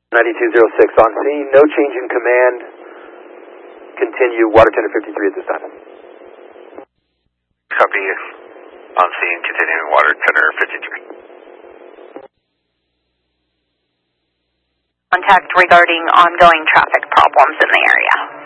9206 on scene, no change in command. Continue, water tender 53 at this time. Copy, on scene, continuing water tender 53. Contact regarding ongoing traffic problems in the area.